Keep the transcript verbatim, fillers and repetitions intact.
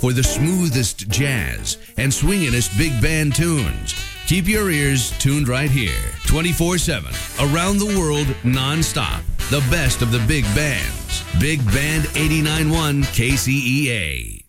for the smoothest jazz and swinginest big band tunes. Keep your ears tuned right here, twenty-four seven, around the world, nonstop. The best of the big bands. Big Band eighty-nine point one K C E A.